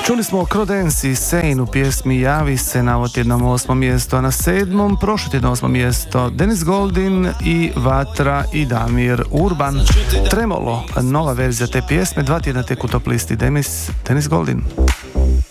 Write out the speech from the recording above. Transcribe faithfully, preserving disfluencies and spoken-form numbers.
Čuli smo Creedence i Sane u pjesmi Javi se na ovo tjednom osmom mjesto, a na sedmom prošlo tjedno osmo mjesto Dennis Goldin i Vatra i Damir Urban. Tremolo, nova verzija te pjesme, dva tjedna tek u top listi. Denis, Dennis Goldin.